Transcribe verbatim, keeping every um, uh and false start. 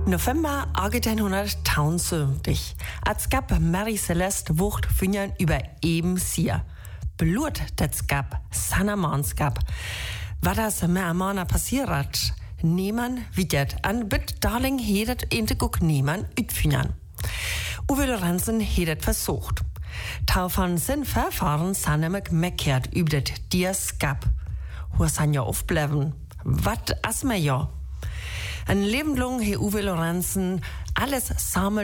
November achtzehnhundertneunundsiebzig. Als gab Mary Celeste Wucht Fünjan über eben Sier. Blut, das gab, Sanamans gab. Was das mit Amana passiert, niemand wiedet. An bit darling hedet ente guck niemand utfünjan. Uwe Lorenzen hedet versucht. Tau von sin Verfahren sanemek meckert über det dies gab. Wo san ja aufbleiben? Wat as me ja? Ein Leben lang he Uwe Lorenzen alles sammelt